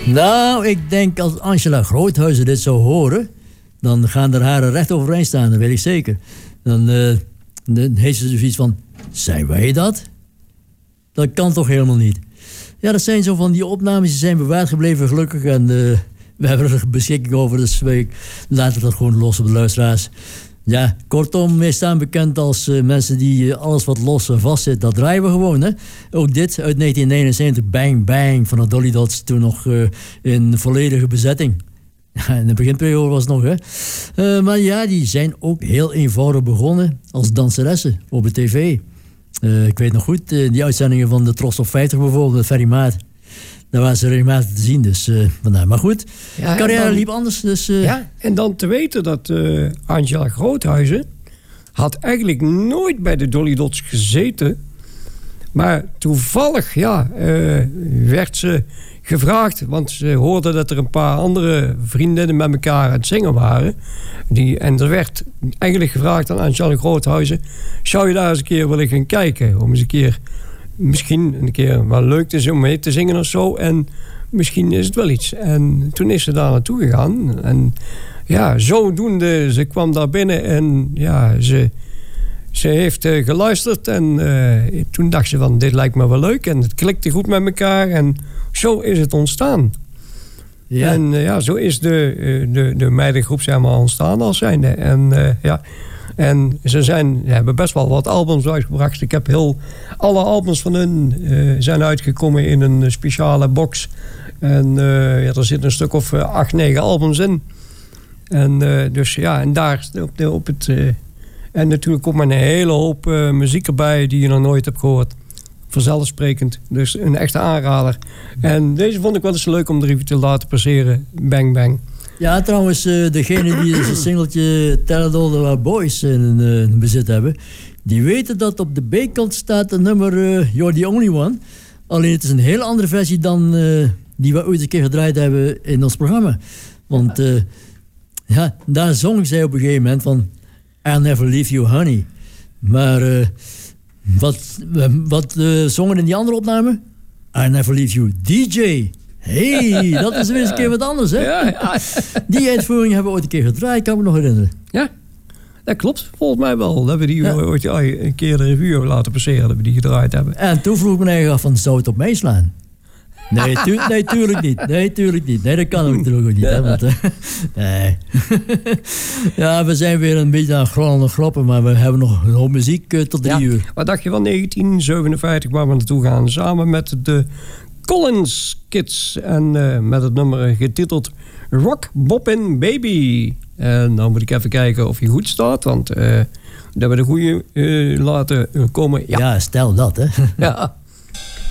Nou, ik denk als Angela Groothuizen dit zou horen, dan gaan er haren recht overeind staan, dat weet ik zeker. Dan heeft ze zoiets van, zijn wij dat? Dat kan toch helemaal niet? Ja, dat zijn zo van die opnames, die zijn bewaard gebleven gelukkig. En we hebben er beschikking over, dus we laten dat gewoon los op de luisteraars. Ja, kortom, wij staan bekend als mensen die alles wat los en vast zit, dat draaien we gewoon. Hè? Ook dit uit 1979, Bang Bang van de Dolly Dots, toen nog in volledige bezetting. Ja, in de beginperiode was het nog, hè. Maar ja, die zijn ook heel eenvoudig begonnen als danseressen op de tv. Ik weet nog goed, die uitzendingen van de Tros op 50 bijvoorbeeld, met Ferry Maat. Daar waren ze regelmatig te zien, dus vandaar. Maar goed, de carrière liep anders. Dus, Ja, en dan te weten dat Angela Groothuizen had eigenlijk nooit bij de Dolly Dots gezeten. Maar toevallig, werd ze gevraagd, want ze hoorde dat er een paar andere vriendinnen met elkaar aan het zingen waren. En er werd eigenlijk gevraagd aan Angela Groothuizen, zou je daar eens een keer willen gaan kijken? Om eens een keer, misschien een keer wel leuk te zijn om mee te zingen of zo. En misschien is het wel iets. En toen is ze daar naartoe gegaan. En ja, zodoende, ze kwam daar binnen en ja, ze heeft geluisterd. En toen dacht ze van, dit lijkt me wel leuk. En het klikte goed met elkaar. En zo is het ontstaan. Ja. En zo is de meidengroep zeg maar ontstaan als zijnde. En ze hebben best wel wat albums uitgebracht. Ik heb alle albums van hun zijn uitgekomen in een speciale box. En er zitten een stuk of 8, 9 albums in. En dus ja, en daar op het... en natuurlijk komt maar een hele hoop muziek erbij die je nog nooit hebt gehoord. Vanzelfsprekend. Dus een echte aanrader. En deze vond ik wel eens leuk om er even te laten passeren. Bang Bang. Ja, trouwens, degene die een singeltje Tell It All to Our Boys in bezit hebben, die weten dat op de B-kant staat het nummer You're the Only One. Alleen het is een heel andere versie dan die we ooit een keer gedraaid hebben in ons programma. Want daar zong zij op een gegeven moment van I'll never leave you, honey. Maar wat zongen in die andere opname? I'll never leave you, DJ. Hey, dat is weer eens een keer wat anders, hè? Ja. Die uitvoering hebben we ooit een keer gedraaid, kan ik me nog herinneren. Ja, dat klopt. Volgens mij wel. Dat we die ooit een keer de revue laten passeren, dat we die gedraaid hebben. En toen vroeg ik me eigenlijk af van, zou het op mij slaan? Nee, tuurlijk niet. Nee, dat kan ook natuurlijk niet. Hè, want, nee. Ja, we zijn weer een beetje aan het gloppen, maar we hebben nog een hoop muziek tot 3 uur. Wat dacht je van 1957, waar we naartoe gaan? Samen met de Collins Kids en met het nummer getiteld Rock Boppin' Baby. En dan moet ik even kijken of hij goed staat, want dat we de goede laten komen. Ja, stel dat, hè. Ja.